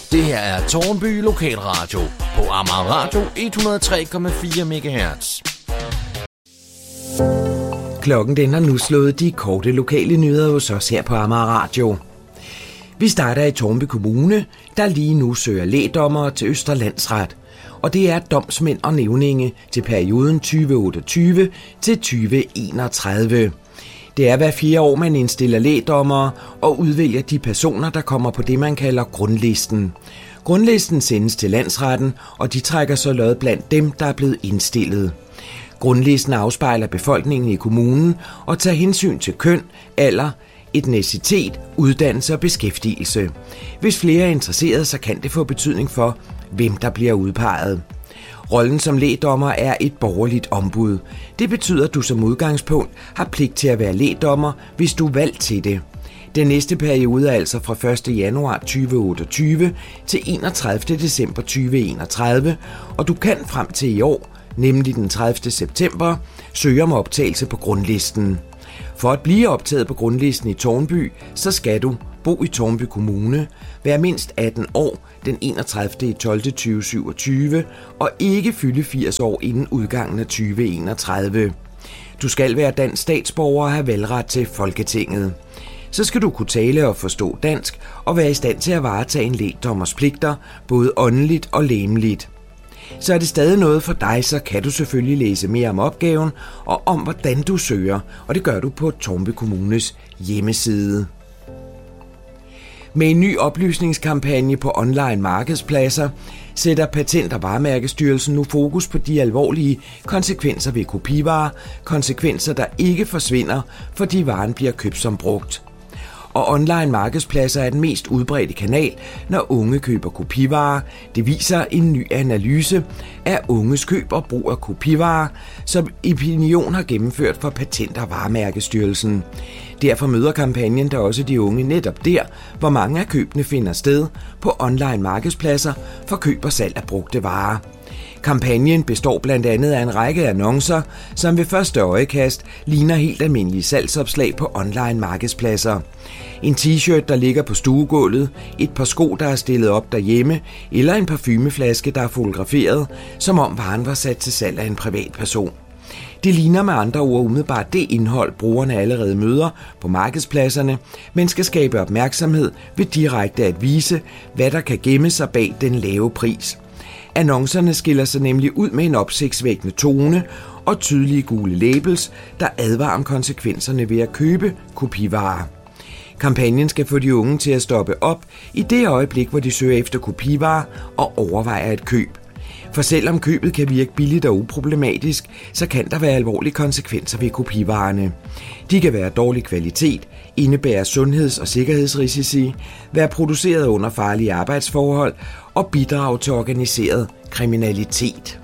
Det her er Tårnby Lokalradio på Amager Radio 103,4 MHz. Klokken den har nu slået de korte lokale nyheder hos os her på Amager Radio. Vi starter i Tårnby Kommune, der lige nu søger lægdommere til Østre Landsret. Og det er domsmænd og nævninge til perioden 2028 til 2031. Det er hver 4 år, man indstiller lægdommere og udvælger de personer, der kommer på det, man kalder grundlisten. Grundlisten sendes til landsretten, og de trækker så lod blandt dem, der er blevet indstillet. Grundlisten afspejler befolkningen i kommunen og tager hensyn til køn, alder, etnicitet, uddannelse og beskæftigelse. Hvis flere er interesseret, så kan det få betydning for, hvem der bliver udpeget. Rollen som lægdommer er et borgerligt ombud. Det betyder, at du som udgangspunkt har pligt til at være lægdommer, hvis du er valgt til det. Den næste periode er altså fra 1. januar 2028 til 31. december 2031, og du kan frem til i år, nemlig den 30. september, søge om optagelse på grundlisten. For at blive optaget på grundlisten i Tårnby, så skal du bo i Tårnby Kommune, være mindst 18 år den 31.12.2027 og ikke fylde 80 år inden udgangen af 2031. Du skal være dansk statsborger og have valgret til Folketinget. Så skal du kunne tale og forstå dansk og være i stand til at varetage en lægdommers pligter, både åndeligt og legemligt. Så er det stadig noget for dig, så kan du selvfølgelig læse mere om opgaven og om, hvordan du søger, og det gør du på Tårnby Kommunes hjemmeside. Med en ny oplysningskampagne på online markedspladser sætter Patent- og Varemærkestyrelsen nu fokus på de alvorlige konsekvenser ved kopivarer, konsekvenser der ikke forsvinder, fordi varen bliver købt som brugt. Og online markedspladser er den mest udbredte kanal, når unge køber kopivarer. Det viser en ny analyse af unges køb og brug af kopivarer, som Opinion har gennemført for Patent- og Varemærkestyrelsen. Derfor møder kampagnen der også de unge netop der, hvor mange af købene finder sted på online markedspladser for køb og salg af brugte varer. Kampagnen består blandt andet af en række annoncer, som ved første øjekast ligner helt almindelige salgsopslag på online markedspladser. En t-shirt, der ligger på stuegulvet, et par sko, der er stillet op derhjemme, eller en parfumeflaske, der er fotograferet, som om varen var sat til salg af en privatperson. Det ligner med andre ord umiddelbart det indhold, brugerne allerede møder på markedspladserne, men skal skabe opmærksomhed ved direkte at vise, hvad der kan gemme sig bag den lave pris. Annoncerne skiller sig nemlig ud med en opsigtsvækkende tone og tydelige gule labels, der advarer om konsekvenserne ved at købe kopivarer. Kampagnen skal få de unge til at stoppe op i det øjeblik, hvor de søger efter kopivarer og overvejer et køb. For selvom købet kan virke billigt og uproblematisk, så kan der være alvorlige konsekvenser ved kopivarerne. De kan være dårlig kvalitet, indebære sundheds- og sikkerhedsrisici, være produceret under farlige arbejdsforhold og bidrage til organiseret kriminalitet.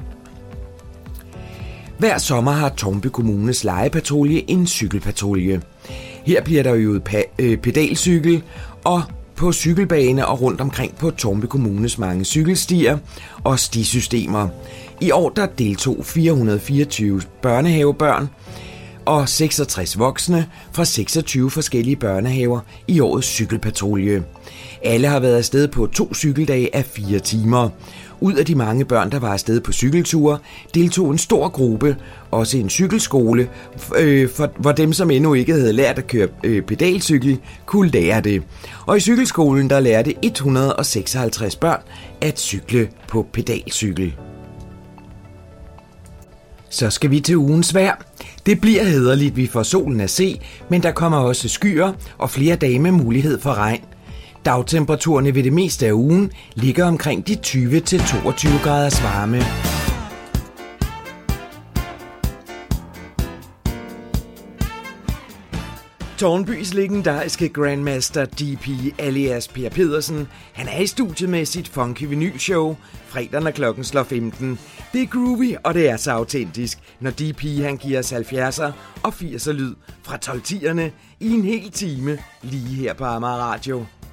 Hver sommer har Tårnby Kommunes lejepatrulje en cykelpatrulje. Her bliver der jo pedalcykel og på cykelbane og rundt omkring på Tårnby Kommunes mange cykelstier og stisystemer. I år der deltog 424 børnehavebørn og 66 voksne fra 26 forskellige børnehaver i årets cykelpatrulje. Alle har været afsted på 2 cykeldage af 4 timer. Ud af de mange børn, der var afsted på cykelture, deltog en stor gruppe, også en cykelskole, hvor dem, som endnu ikke havde lært at køre pedalcykel, kunne lære det. Og i cykelskolen, der lærte 156 børn at cykle på pedalcykel. Så skal vi til ugens vejr. Det bliver hæderligt, vi får solen at se, men der kommer også skyer og flere dage med mulighed for regn. Dagtemperaturerne ved det meste af ugen ligger omkring de 20-22 graders varme. Tårnbys legendariske Grandmaster DP alias Per Pedersen, han er i studiet med sit funky vinylshow, fredag når klokken slår 15. Det er groovy, og det er så autentisk, når DP han giver os 70'er og 80'er lyd fra 12-10'erne i en hel time lige her på Amager Radio.